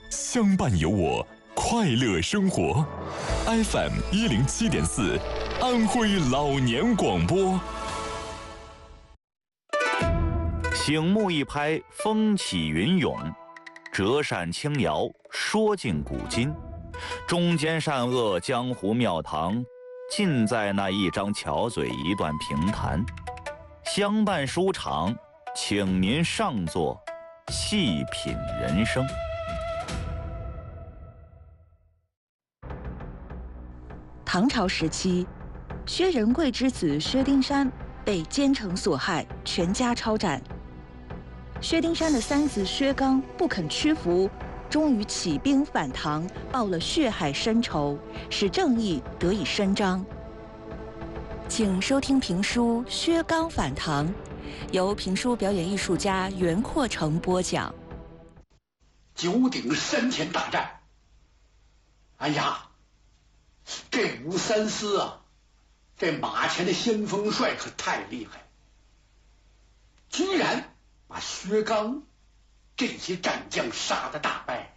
相伴有我，快乐生活。FM107.4，安徽老年广播。 醒目一拍，风起云涌；折扇轻摇，说尽古今。忠奸善恶，江湖庙堂，尽在那一张巧嘴，一段评弹。相伴书场，请您上座，细品人生。 唐朝时期，薛仁贵之子薛丁山被奸臣所害，全家抄斩。薛丁山的三子薛刚不肯屈服，终于起兵反唐，报了血海深仇，使正义得以伸张。请收听评书《薛刚反唐》，由评书表演艺术家袁阔成播讲。 九鼎山前大战，哎呀，这武三思啊，这马前的先锋帅可太厉害，居然把薛刚这些战将杀得大败。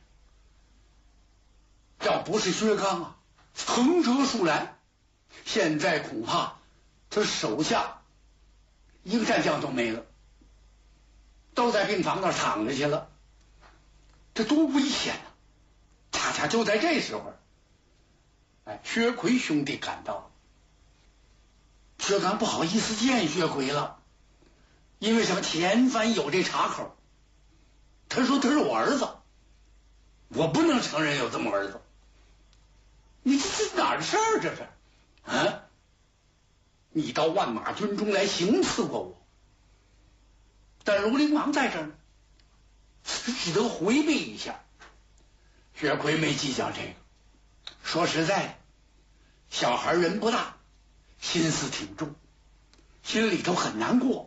要不是薛刚啊，横折竖拦，现在恐怕他手下一个战将都没了，都在病房那儿躺着去了，这多危险啊！恰恰就在这时候，薛奎兄弟赶到了。薛刚不好意思见薛奎了，因为什么？前番有这茬口。他说他是我儿子，我不能承认有这么儿子。你这哪儿的事儿？这是啊？你到万马军中来行刺过我，但如灵王在这儿呢，只得回避一下。薛奎没计较这个，说实在的，小孩人不大，心思挺重，心里头很难过。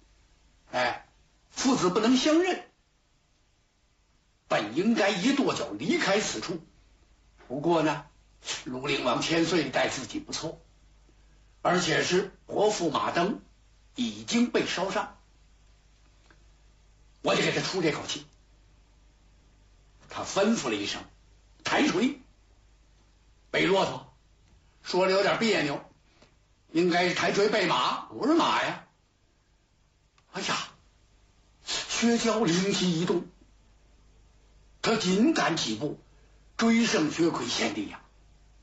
父子不能相认，本应该一跺脚离开此处。不过呢，庐陵王千岁待自己不错，而且是国父马登已经被烧伤，我就给他出这口气。他吩咐了一声抬锤，背骆驼，说的有点别扭，应该是抬锤背马，不是马呀。哎呀，薛娇灵机一动，他紧赶几步追上薛奎贤弟呀。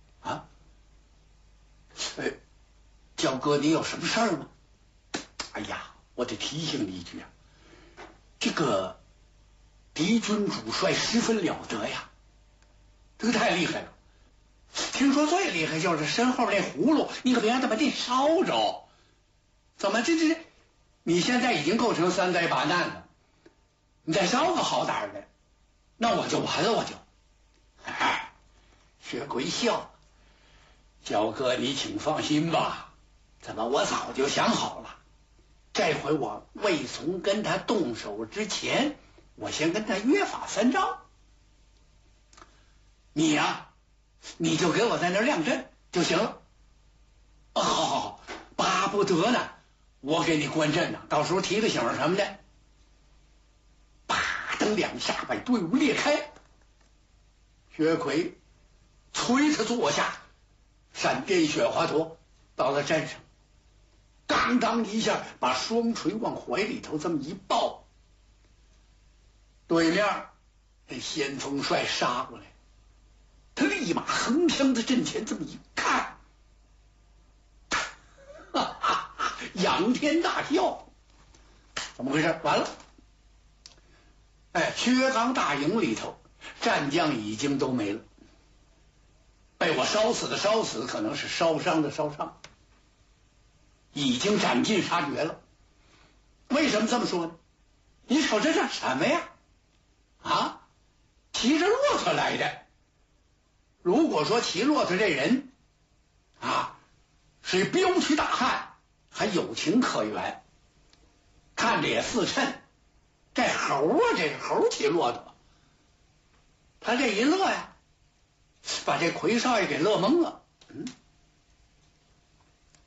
娇哥，你有什么事儿吗？哎呀，我得提醒你一句啊，这个敌军主帅十分了得呀，这个太厉害了。听说最厉害就是身后那葫芦，你可别让他把这烧着。怎么这你现在已经构成三灾八难了，你再烧个好歹的，那我就完了，我就。薛奎笑，娇哥你请放心吧，怎么我早就想好了，这回我未从跟他动手之前，我先跟他约法三章。你呀，你就给我在那儿亮阵就行了。好，巴不得呢，我给你观阵呢，到时候提个醒什么的。啪的两下把队伍裂开，薛奎催他坐下，闪电雪花陀到了阵上，刚当一下把双锤往怀里头这么一抱，对面这先锋帅杀过来，他立马横枪在阵前这么一看，仰天大笑。怎么回事？完了！薛刚大营里头战将已经都没了，被我烧死的烧死，可能是烧伤的烧伤，已经斩尽杀绝了。为什么这么说呢？你瞅这是什么呀？骑着骆驼来的。如果说骑骆驼这人是彪躯大汉，还有情可原，看着也似称。这猴啊，这个猴骑骆驼，他这一乐呀，把这奎少爷给乐懵了。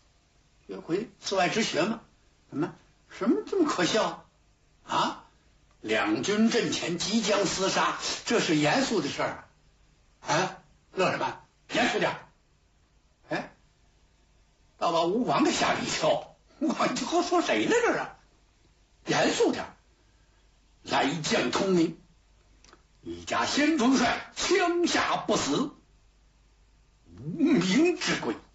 薛奎自外之学嘛，什么这么可笑啊？ 两军阵前即将厮杀，这是严肃的事儿啊！乐什么？严肃点！哎，倒把吴广给吓了一跳。吴广，你这和说谁呢？这是？严肃点！来将通明，你家先锋帅枪下不死，无名之鬼。